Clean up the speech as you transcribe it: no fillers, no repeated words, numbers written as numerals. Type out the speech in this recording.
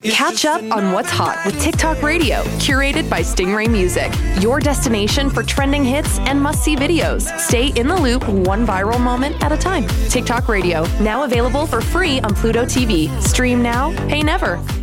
Catch up on what's hot with TikTok Radio, curated by Stingray Music. Your destination for trending hits and must-see videos. Stay in the loop, one viral moment at a time. TikTok Radio, now available for free on Pluto TV. Stream now, pay never.